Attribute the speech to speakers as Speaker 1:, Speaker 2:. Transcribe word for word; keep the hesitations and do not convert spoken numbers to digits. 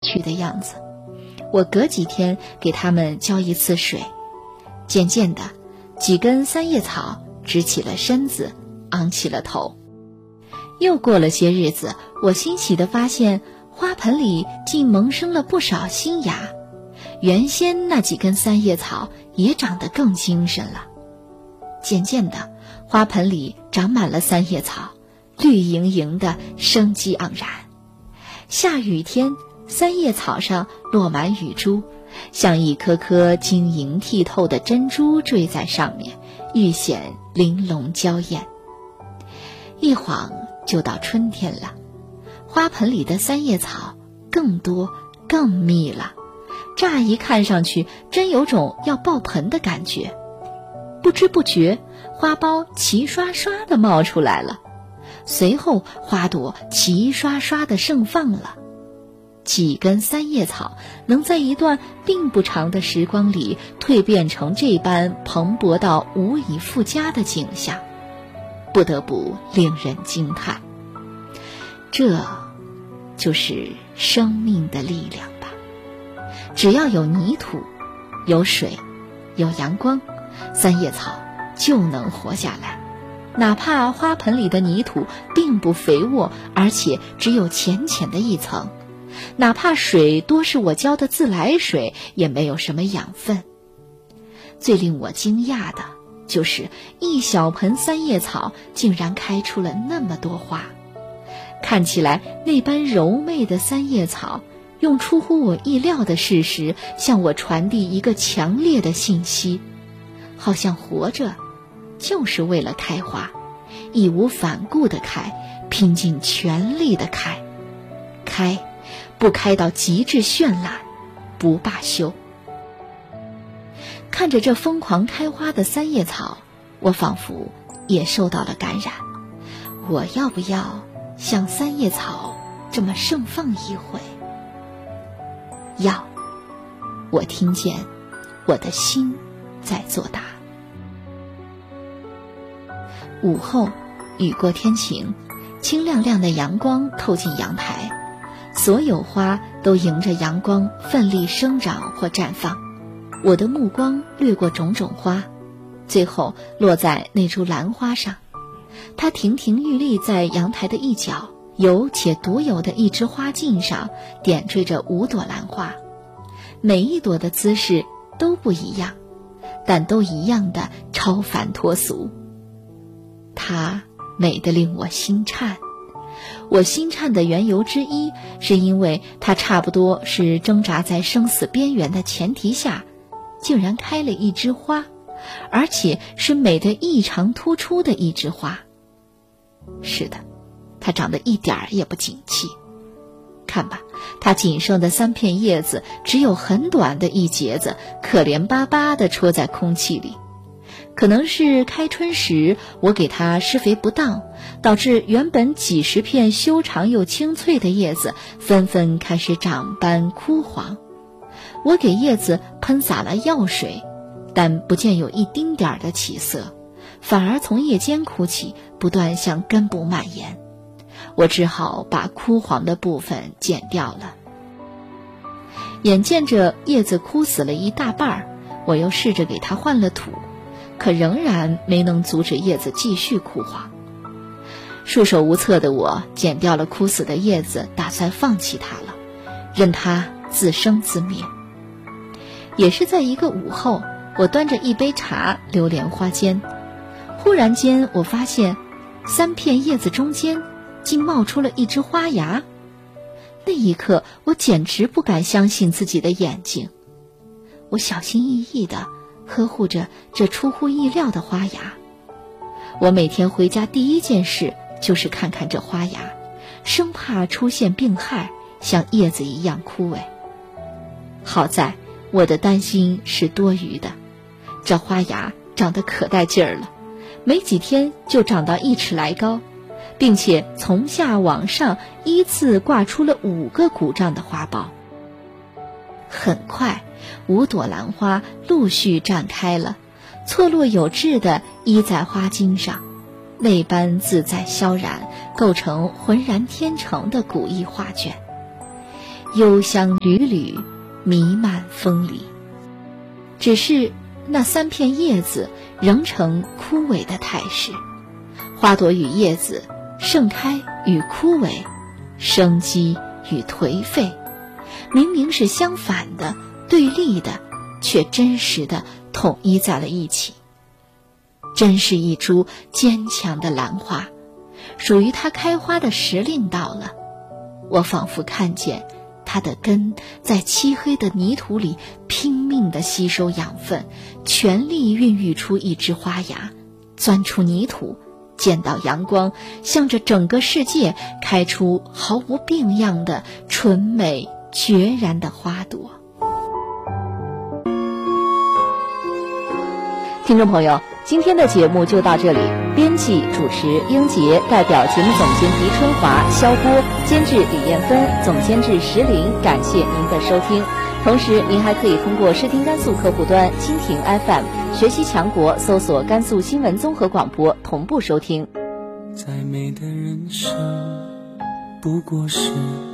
Speaker 1: 去的样子。我隔几天给它们浇一次水，渐渐的，几根三叶草直起了身子，昂起了头。又过了些日子，我欣喜地发现花盆里竟萌生了不少新芽，原先那几根三叶草也长得更精神了。渐渐的，花盆里长满了三叶草，绿莹莹的，生机盎然。下雨天，三叶草上落满雨珠，像一颗颗晶莹剔透的珍珠坠在上面，愈显玲珑娇艳。一晃就到春天了，花盆里的三叶草更多更密了，乍一看上去真有种要爆盆的感觉。不知不觉，花苞齐刷刷地冒出来了，随后花朵齐刷刷地盛放了。几根三叶草能在一段并不长的时光里蜕变成这般蓬勃到无以复加的景象，不得不令人惊叹。这就是生命的力量吧。只要有泥土，有水，有阳光，三叶草就能活下来。哪怕花盆里的泥土并不肥沃，而且只有浅浅的一层，哪怕水多是我浇的自来水，也没有什么养分。最令我惊讶的就是一小盆三叶草竟然开出了那么多花。看起来那般柔媚的三叶草，用出乎我意料的事实向我传递一个强烈的信息，好像活着就是为了开花，义无反顾地开，拼尽全力地开，开，不开到极致绚烂，不罢休。看着这疯狂开花的三叶草，我仿佛也受到了感染。我要不要像三叶草这么盛放一回？要。我听见我的心在作答。午后，雨过天晴，清亮亮的阳光透进阳台，所有花都迎着阳光奋力生长或绽放。我的目光掠过种种花，最后落在那株兰花上。它亭亭玉立在阳台的一角，有且独有的一枝花茎上点缀着五朵兰花，每一朵的姿势都不一样，但都一样的超凡脱俗。它美得令我心颤。我心颤的缘由之一，是因为它差不多是挣扎在生死边缘的前提下，竟然开了一枝花，而且是美得异常突出的一枝花。是的，它长得一点儿也不景气。看吧，它仅剩的三片叶子只有很短的一节子，可怜巴巴地戳在空气里。可能是开春时我给它施肥不当，导致原本几十片修长又清脆的叶子纷纷开始长斑枯黄。我给叶子喷洒了药水，但不见有一丁点儿的起色，反而从叶间枯起，不断向根部蔓延。我只好把枯黄的部分剪掉了。眼见着叶子枯死了一大半，我又试着给它换了土，可仍然没能阻止叶子继续枯黄。束手无策的我剪掉了枯死的叶子，打算放弃它了，任它自生自灭。也是在一个午后，我端着一杯茶流连花间，忽然间我发现三片叶子中间竟冒出了一枝花芽。那一刻，我简直不敢相信自己的眼睛。我小心翼翼地呵护着这出乎意料的花芽。我每天回家第一件事就是看看这花芽，生怕出现病害，像叶子一样枯萎。好在我的担心是多余的，这花芽长得可带劲儿了，没几天就长到一尺来高，并且从下往上依次挂出了五个鼓胀的花苞。很快，五朵兰花陆续绽开了，错落有致地依在花茎上，那般自在萧然，构成浑然天成的古意画卷。 幽香缕缕，弥漫风里。只是那三片叶子仍呈枯萎的态势，花朵与叶子，盛开与枯萎，生机与颓废，明明是相反的、对立的，却真实的统一在了一起。真是一株坚强的兰花，属于它开花的时令到了。我仿佛看见它的根在漆黑的泥土里拼命地吸收养分，全力孕育出一枝花芽，钻出泥土，见到阳光，向着整个世界开出毫无病样的纯美决然的花朵。听众朋友，今天的节目就到这里。编辑主持英杰，代表节目总监狄春华、肖波，监制李艳芬，总监制石林，感谢您的收听。同时您还可以通过视听甘肃客户端蜻蜓 F M 学习强国搜索甘肃新闻综合广播同步收听。
Speaker 2: 再美的人生不过是